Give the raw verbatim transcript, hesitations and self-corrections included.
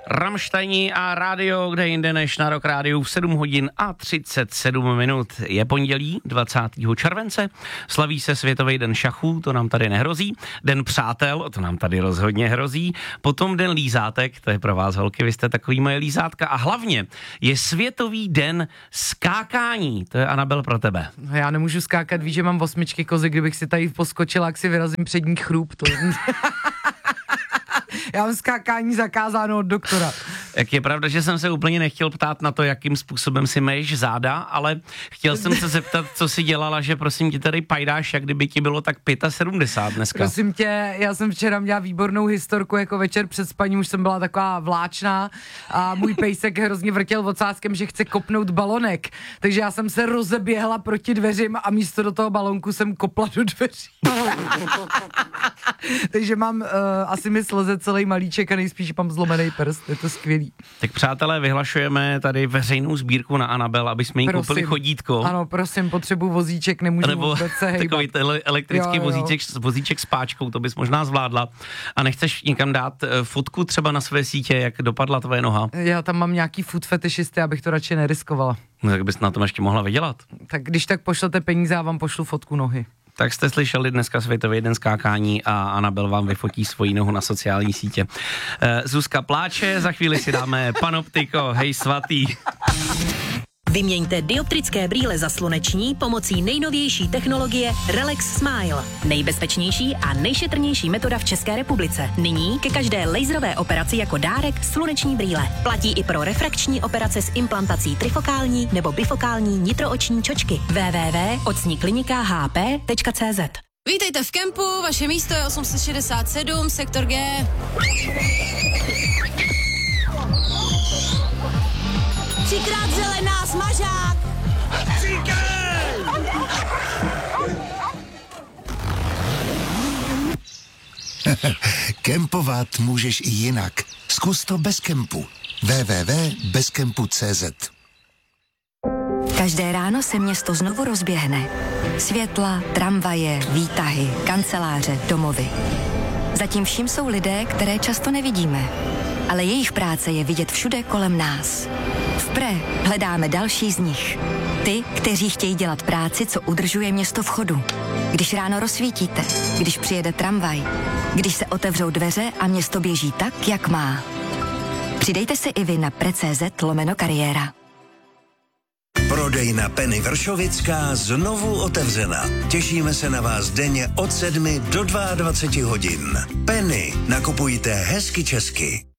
Rammsteini a rádio, kde jinde než na Rock Rádiu v sedm hodin a třicet sedm minut. Je pondělí dvacátého července, slaví se Světový den šachu, to nám tady nehrozí, Den přátel, to nám tady rozhodně hrozí, potom Den lízátek, to je pro vás holky, vy jste takový moje lízátka, a hlavně je Světový den skákání, to je Anabel pro tebe. No, já nemůžu skákat, víš, že mám osmičky kozy, kdybych si tady poskočila, jak si vyrazím přední chrup, to já mám skákání zakázáno od doktora. Jak je pravda, že jsem se úplně nechtěl ptát na to, jakým způsobem si myješ záda, ale chtěl jsem se zeptat, co si dělala, že prosím tě tady pajdáš, jak kdyby ti bylo tak sedmdesát pět dneska. Prosím tě, já jsem včera měla výbornou historku, jako večer před spaním už jsem byla taková vláčná a můj pejsek hrozně vrtěl ocáskem, že chce kopnout balonek, takže já jsem se rozeběhla proti dveřím a místo do toho balonku jsem kopla do dveří. Takže mám, uh, asi mi sleze celý malíček a nejspíš mám zlomený prst, je to skvělý. Tak přátelé, vyhlašujeme tady veřejnou sbírku na Anabel, aby jsme jí koupili chodítko. Ano, prosím, potřebuji vozíček, nemůžu nebo vůbec se hejbat. Takový elektrický jo, jo. Vozíček, vozíček s páčkou, to bys možná zvládla. A nechceš někam dát fotku třeba na své sítě, jak dopadla tvoje noha? Já tam mám nějaký food fetišisty, abych to radši neriskovala. No, tak bys na tom ještě mohla vydělat. Tak když tak pošlete peníze, já vám pošlu fotku nohy. Tak jste slyšeli dneska Světový den skákání a Anabel vám vyfotí svoji nohu na sociální sítě. Zuzka pláče, za chvíli si dáme Panoptiko, hej svatý. Vyměňte dioptrické brýle za sluneční pomocí nejnovější technologie Relax Smile. Nejbezpečnější a nejšetrnější metoda v České republice. Nyní ke každé laserové operaci jako dárek sluneční brýle. Platí i pro refrakční operace s implantací trifokální nebo bifokální nitrooční čočky. w w w tečka ocní klinika h p tečka c z. Vítejte v kempu, vaše místo je osm set šedesát sedm, sektor G. Třikrát zelená, smažák! Kempovat můžeš i jinak. Zkus to bez kempu. w w w tečka bez kempu tečka c z. Každé ráno se město znovu rozběhne. Světla, tramvaje, výtahy, kanceláře, domovy. Zatím vším jsou lidé, které často nevidíme. Ale jejich práce je vidět všude kolem nás. V Pre hledáme další z nich. Ty, kteří chtějí dělat práci, co udržuje město v chodu. Když ráno rozsvítíte, když přijede tramvaj, když se otevřou dveře a město běží tak, jak má. Přidejte se i vy na pre.cz lomeno kariéra. Prodejna Penny Vršovická znovu otevřena. Těšíme se na vás denně od sedmi do dvaceti dvou hodin. Penny, nakupujte hezky česky.